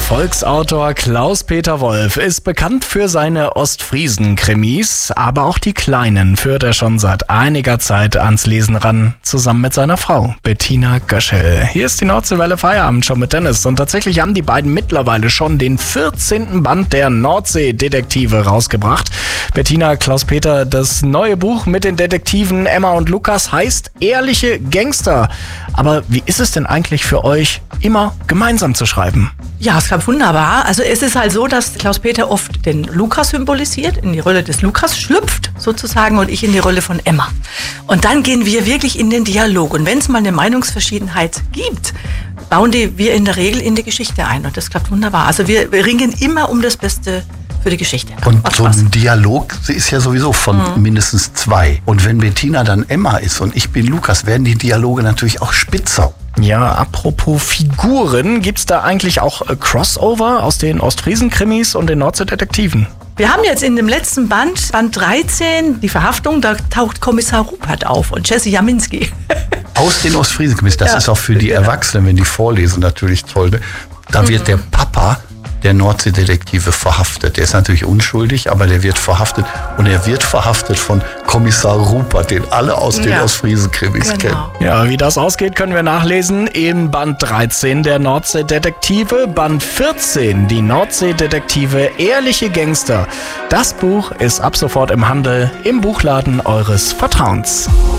Volksautor Klaus-Peter Wolf ist bekannt für seine Ostfriesen-Krimis, aber auch die kleinen führt er schon seit einiger Zeit ans Lesen ran, zusammen mit seiner Frau Bettina Göschel. Hier ist die Nordseewelle Feierabend schon mit Dennis und tatsächlich haben die beiden mittlerweile schon den 14. Band der Nordsee-Detektive rausgebracht. Bettina, Klaus-Peter, das neue Buch mit den Detektiven Emma und Lukas heißt Ehrliche Gangster. Aber wie ist es denn eigentlich für euch, immer gemeinsam zu schreiben? Ja, es klappt wunderbar. Also es ist halt so, dass Klaus-Peter oft den Lukas symbolisiert, in die Rolle des Lukas schlüpft sozusagen und ich in die Rolle von Emma. Und dann gehen wir wirklich in den Dialog. Und wenn es mal eine Meinungsverschiedenheit gibt, bauen wir in der Regel in die Geschichte ein. Und das klappt wunderbar. Also wir ringen immer um das Beste für die Geschichte. Und so ein Dialog ist ja sowieso von mindestens zwei. Und wenn Bettina dann Emma ist und ich bin Lukas, werden die Dialoge natürlich auch spitzer. Ja, apropos Figuren, gibt's da eigentlich auch Crossover aus den Ostfriesen-Krimis und den Nordsee-Detektiven? Wir haben jetzt in dem letzten Band 13, die Verhaftung, da taucht Kommissar Rupert auf und Jesse Jaminski. Aus den Ostfriesen-Krimis, das ist auch für die Erwachsenen, wenn die vorlesen, natürlich toll. Ne? Da wird der Papa der Nordsee-Detektive verhaftet. Der ist natürlich unschuldig, aber der wird verhaftet. Und er wird verhaftet von Kommissar Rupert, den alle aus den Ostfriesen-Krimis kennen. Ja, wie das ausgeht, können wir nachlesen im Band 13 der Nordsee-Detektive, Band 14 die Nordsee-Detektive Ehrliche Gangster. Das Buch ist ab sofort im Handel, im Buchladen eures Vertrauens.